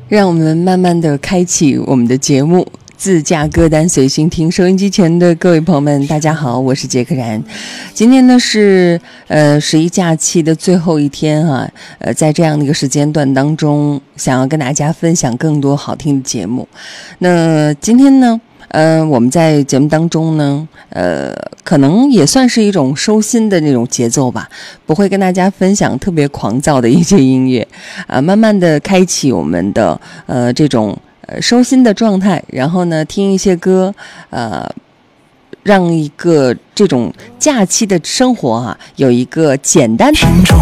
让我们慢慢的开启我们的节目，自驾歌单随心听。收音机前的各位朋友们，大家好，我是杰克然。今天呢是十一假期的最后一天啊，在这样的一个时间段当中，想要跟大家分享更多好听的节目。那今天呢，我们在节目当中呢，可能也算是一种收心的那种节奏吧，不会跟大家分享特别狂躁的一些音乐，慢慢的开启我们的这种收心的状态，然后呢听一些歌，让一个这种假期的生活有一个简单